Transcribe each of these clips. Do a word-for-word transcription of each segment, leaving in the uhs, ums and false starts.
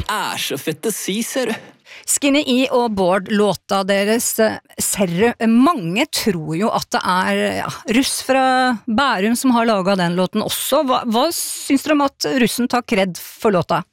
är så fett att si, ser du. Skinny E og Bård, låta deres Serru. Mange tror jo at det er ja, russ fra Bærum som har laget den låten også. Hva, hva syns dere om at russen tar kred for låta?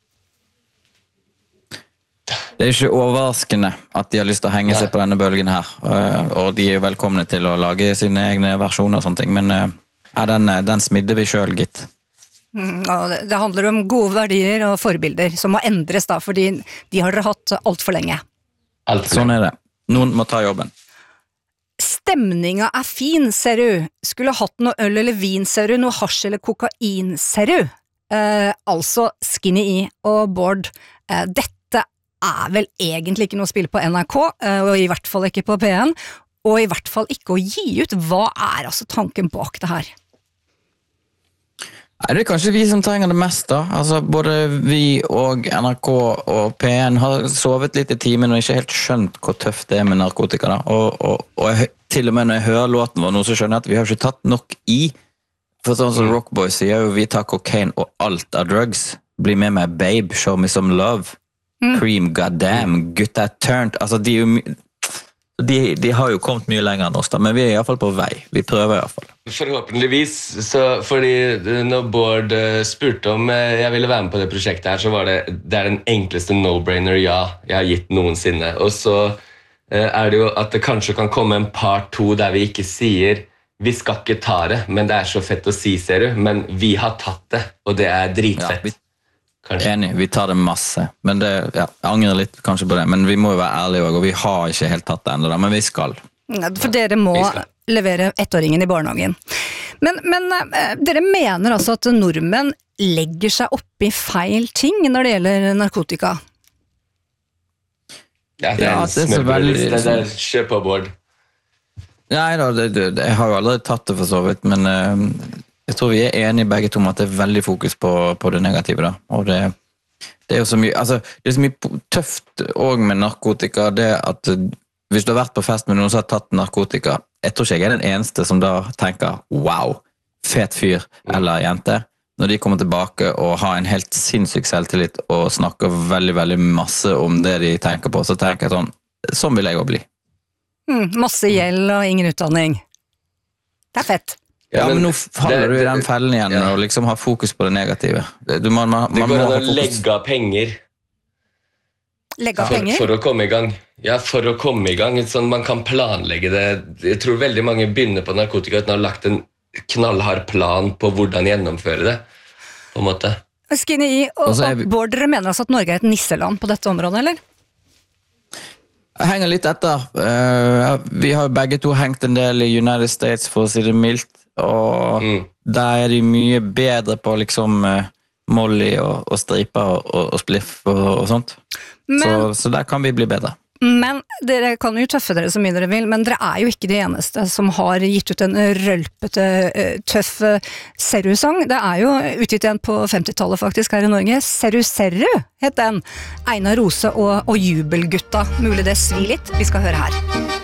Det er ikke overraskende at de har lyst til å henge seg på denne bølgen her, og de er velkomne til å lage sine egne versjoner og sånne ting, men ja, den, den smidde vi selv, gitt. Mm, det, det handler om gode verdier og forbilder som må endres da, fordi de har dere hatt alt for lenge. Alt for sånn er det. Noen må ta jobben. Stemninga er fin, ser du. Skulle hatt noe øl eller vin, ser du. Noe hasj eller kokain, ser du. Eh, altså Skinny E og Bård. Eh, dette er vel egentlig ikke noe spill på N R K, eh, og i hvert fall ikke på P en, og i hvert fall ikke å gi ut. Hva er altså tanken bak det her? Nei, det er kanskje vi som trenger det mest da. Altså, både vi og N R K og P en har sovet litt i timen og ikke helt skjønt hvor tøft det er med narkotika da. Og, og, og jeg, til og med når jeg hører låten vår nå, så skjønner jeg at vi har ikke tatt nok i. For sånn som Rockboy sier jo, vi tar kokain og alt av drugs. Bli med meg, babe, show me some love. Mm. Cream, goddamn, gutta turned. Altså, de er jo my- De, de har jo kommet mye lenger enn oss da, men vi er i hvert fall på vei. Vi prøver i hvert fall. Forhåpentligvis, så, fordi når Bård spurte om jeg ville være med på det prosjektet her, så var det, det er den enkleste no-brainer ja jeg har gitt noensinne. Og så er det jo at det kanskje kan komme en part to der vi ikke sier vi skal ikke ta det, men det er så fett å si, ser du, men vi har tatt det, og det er dritfett. Ja, vi Enig, vi tar det masse, men det, ja, jeg angrer litt kanskje på det, men vi må jo være ærlige også, og vi har ikke helt tatt det enda da, men vi skal. For dere må levere ettåringen i barnehagen. Men, men dere mener altså at nordmenn legger seg opp i feil ting når det gjelder narkotika? Ja, det er en smørbrødliste, det er kjøp på Bård. Nei da, det, det, jeg har jo aldri tatt det for så vidt, men uh, jeg tror vi er enige begge to om at det er veldig fokus på, på det negative da, og det, det er jo så mye, altså, det er så mye tøft også med narkotika, det at hvis du har vært på fest med noen som har tatt narkotika, jeg tror ikke jeg er den eneste som da tenker, wow, fet fyr eller jente, når de kommer tilbake og har en helt sinnssyk selvtillit og snakker veldig, veldig masse om det de tenker på, så tenker jeg sånn, sånn vil jeg også bli. Mm, masse gjeld og ingen utdanning. Det er fett. Ja, men nå faller det, du i den fellen igjen ja. Og liksom har fokus på det negative. Du, man, man, det går an å legge av penger. Legge av for, penger? For å komme i gang. Ja, for å komme i gang. Sånn, man kan planlegge det. Jeg tror veldig mange begynner på narkotika uten å ha lagt en knallhard plan på hvordan gjennomføre det. På en måte. Skinny E og, og Bård, dere mener altså at Norge er et nisseland på dette området, eller? Jeg henger litt etter. Uh, vi har begge to hengt en del i United States, for å si det mildt, og mm. der er de mye bedre på liksom uh, molly og, og striper og, og spliff og, og sånt. Men, så, så der kan vi bli bedre. Men dere kan jo tøffe dere så mye dere vil, men dere er jo ikke de eneste som har gitt ut en rølpete, tøff Serru-sang. Det er jo utgitt igjen på femtitallet faktisk her i Norge. Serru Serru het den. Einar Rose og, og Jubelgutta. Mulig det svir litt. Vi skal høre her.